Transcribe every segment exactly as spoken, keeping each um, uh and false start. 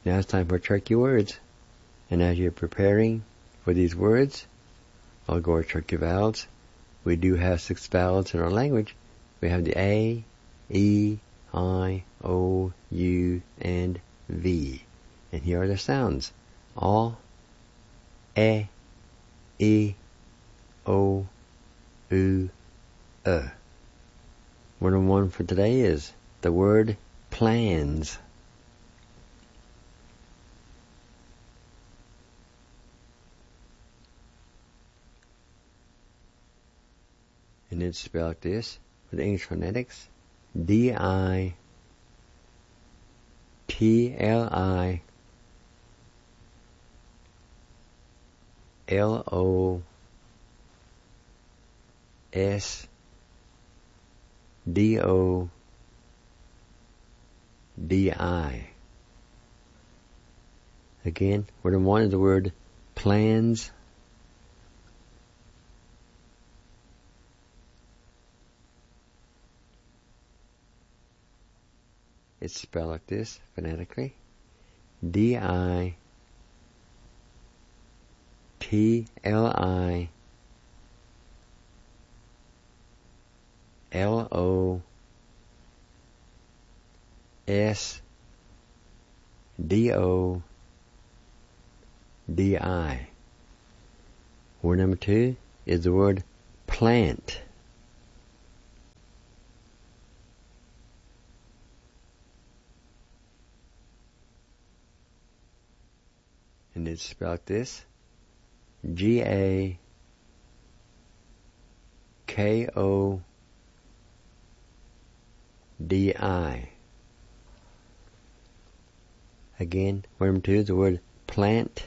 Now it's time for Tricky Words. And as you're preparing for these words, I'll go over tricky vowels. We do have six vowels in our language. We have the A, E, I, O, U, and V. And here are the sounds. A, E, E, O, U, E. Word number one for today is the word plans. And it's spelled like this with English phonetics. D I P L I L O S D O D I. Again, word number one is the word plans. It's spelled like this phonetically. D I P L I L O S D O D I. Word number two is the word plant. And it's spelled like this. G A K O D I. Again, word number two is the word plant.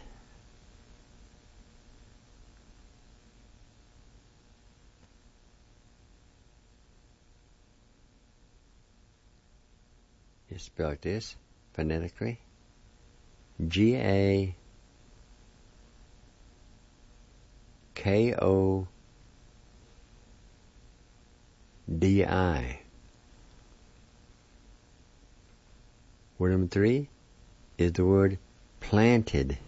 It's spelled like this, phonetically. G A K O D I. Word number three is the word planted.